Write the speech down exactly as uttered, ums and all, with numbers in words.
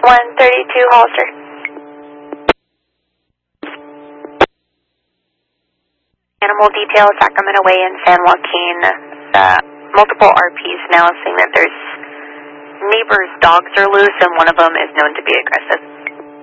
one thirty-two Hollister. Animal detail, Sacramento Way in San Joaquin. Uh, multiple R Ps now saying that there's neighbors' dogs are loose and one of them is known to be aggressive.